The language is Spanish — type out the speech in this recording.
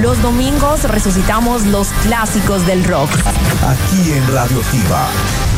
Los domingos resucitamos los clásicos del rock. Aquí en Radio Activa.